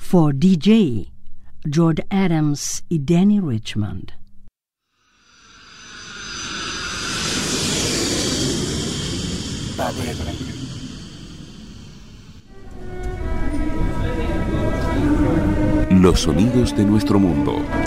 For DJ, George Adams y Danny Richmond. Los sonidos de nuestro mundo.